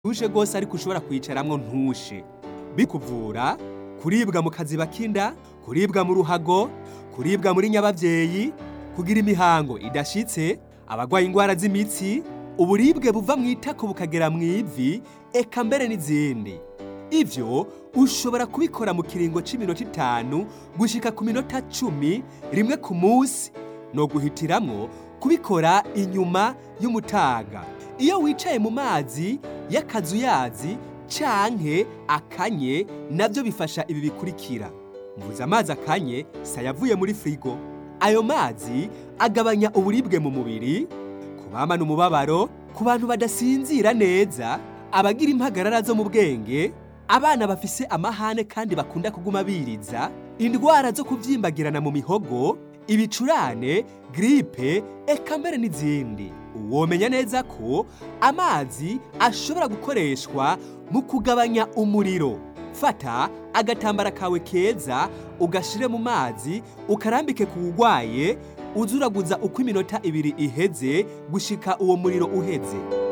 Ushe gose ariko ushobora kwicaramwo ntushe. Bikuvura kuribwa mu kaziba k'inda, kuribwa mu ruhago, kuribwa muri nyabavyeyi, kugira imihango idashitse, abagwaye ingwara z'imitsi, uburibwe buva mw'itako bukagera mw'ivi, eka mbere n'izindi. Ivyo ushobora kubikora mu kiringo c'iminota 5 gushika ku minota 10 rimwe ku musi, no guhitiramwo kubikora inyuma y'umutaga. Iyo wicaye mu mazi y'akazuyazi canke akanye, navyo bifasha ibi bikurikira. Mvuze amazi akanye sayavuye muri frigo. Ayo mazi agabanya uburibwe mu mubiri, kubamana umubabaro, ku bantu badasinzira neza, abagira impagarara zo mu bwenge, abana bafise amahane kandi bakunda kuguma biriza, indwara zo kuvyimbagirana mu mihogo, ibicurane, gripe, eka mbere n'izindi. Womenya neza ko amazi ashobora gukoreshwa mu kugabanya umuriro. Fata agatambara kawe keza ugashire mu mazi, ukarambike kuwugwaye, uzuraguza uko iminota 2 iheze gushika uwo muriro uheze.